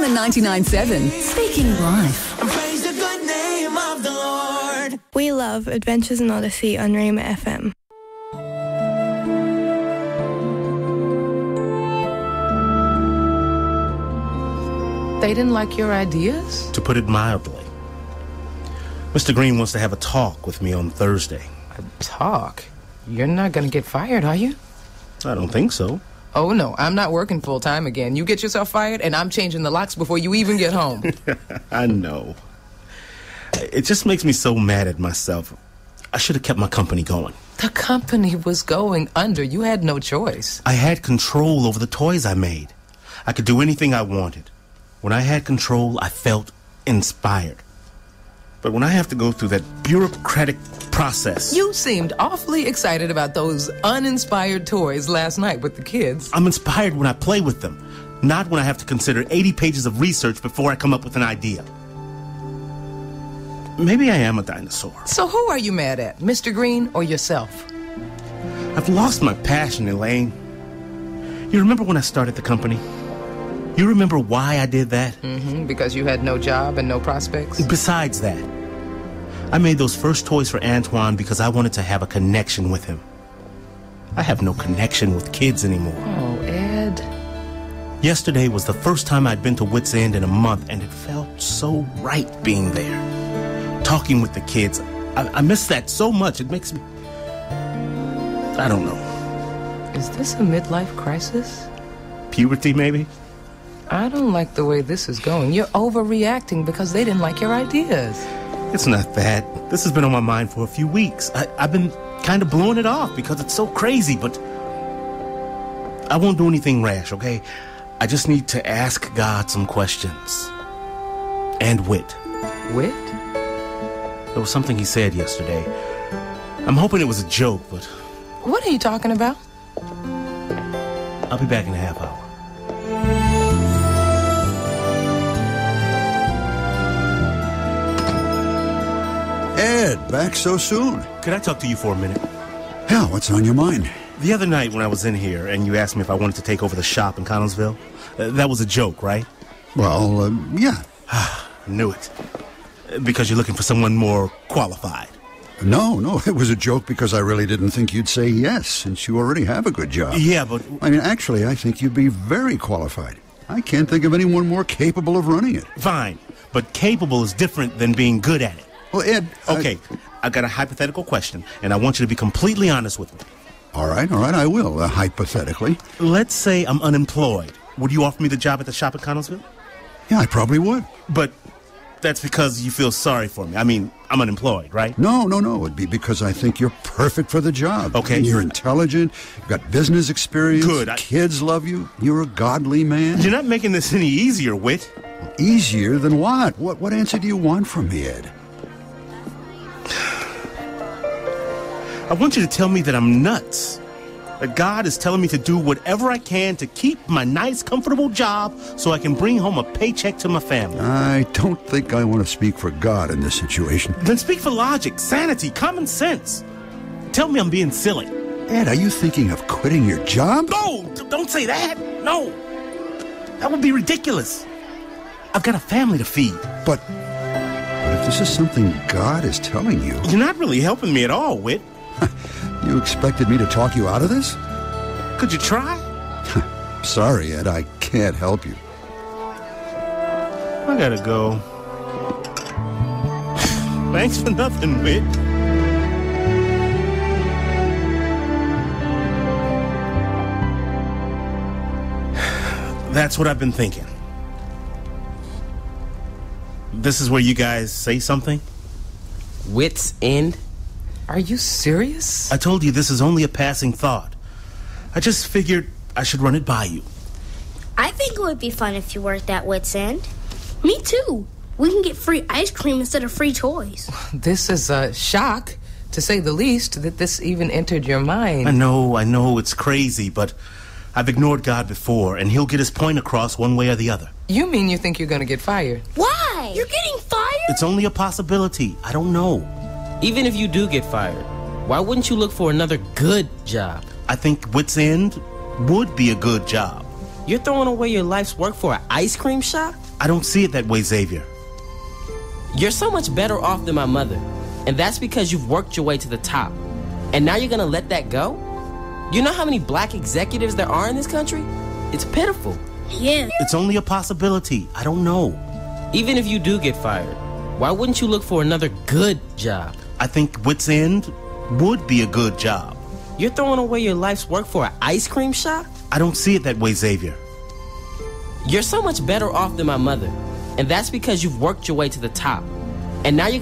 on 99.7. Speaking life. Praise the good name of the Lord. We love Adventures in Odyssey on Rhema FM. They didn't like your ideas? To put it mildly. Mr. Green wants to have a talk with me on Thursday. A talk? You're not going to get fired, are you? I don't think so. Oh, no, I'm not working full-time again. You get yourself fired, and I'm changing the locks before you even get home. I know. It just makes me so mad at myself. I should have kept my company going. The company was going under. You had no choice. I had control over the toys I made. I could do anything I wanted. When I had control, I felt inspired. But when I have to go through that bureaucratic process... You seemed awfully excited about those uninspired toys last night with the kids. I'm inspired when I play with them, not when I have to consider 80 pages of research before I come up with an idea. Maybe I am a dinosaur. So who are you mad at, Mr. Green or yourself? I've lost my passion, Elaine. You remember when I started the company? You remember why I did that? Because you had no job and no prospects? Besides that, I made those first toys for Antoine because I wanted to have a connection with him. I have no connection with kids anymore. Oh, Ed. Yesterday was the first time I'd been to Wits End in a month, and it felt so right being there. Talking with the kids. I miss that so much. It makes me... I don't know. Is this a midlife crisis? Puberty, maybe? I don't like the way this is going. You're overreacting because they didn't like your ideas. It's not that. This has been on my mind for a few weeks. I've been kind of blowing it off because it's so crazy, but I won't do anything rash, okay? I just need to ask God some questions. And Whit. Whit? There was something he said yesterday. I'm hoping it was a joke, but... What are you talking about? I'll be back in a half hour. Ed, back so soon? Could I talk to you for a minute? Yeah, what's on your mind? The other night when I was in here and you asked me if I wanted to take over the shop in Connellsville, that was a joke, right? Well, yeah. I knew it. Because you're looking for someone more qualified. No, it was a joke because I really didn't think you'd say yes, since you already have a good job. Yeah, but... I mean, actually, I think you'd be very qualified. I can't think of anyone more capable of running it. Fine, but capable is different than being good at it. Well, Ed... Okay, I've got a hypothetical question, and I want you to be completely honest with me. All right, I will, hypothetically. Let's say I'm unemployed. Would you offer me the job at the shop in Connellsville? Yeah, I probably would. But that's because you feel sorry for me. I mean, I'm unemployed, right? No. It'd be because I think you're perfect for the job. Okay. And you're intelligent, you've got business experience. Good. Kids love you. You're a godly man. You're not making this any easier, Whit. Easier than what? What answer do you want from me, Ed? I want you to tell me that I'm nuts. That God is telling me to do whatever I can to keep my nice, comfortable job so I can bring home a paycheck to my family. I don't think I want to speak for God in this situation. Then speak for logic, sanity, common sense. Tell me I'm being silly. Ed, are you thinking of quitting your job? No, don't say that. No. That would be ridiculous. I've got a family to feed. But if this is something God is telling you... You're not really helping me at all, Whit. You expected me to talk you out of this? Could you try? Sorry, Ed, I can't help you. I gotta go. Thanks for nothing, Whit. That's what I've been thinking. This is where you guys say something? Wits End? Are you serious? I told you this is only a passing thought. I just figured I should run it by you. I think it would be fun if you worked at Wits End. Me too. We can get free ice cream instead of free toys. This is a shock, to say the least, that this even entered your mind. I know, it's crazy, but I've ignored God before, and he'll get his point across one way or the other. You mean you think you're going to get fired? Why? You're getting fired? It's only a possibility. I don't know. Even if you do get fired, why wouldn't you look for another good job? I think Wits End would be a good job. You're throwing away your life's work for an ice cream shop? I don't see it that way, Xavier. You're so much better off than my mother, and that's because you've worked your way to the top. And now you're gonna let that go? You know how many black executives there are in this country? It's pitiful. Yeah. It's only a possibility. I don't know. Even if you do get fired, why wouldn't you look for another good job? I think Wits End would be a good job. You're throwing away your life's work for an ice cream shop? I don't see it that way, Xavier. You're so much better off than my mother, and that's because you've worked your way to the top. And now you're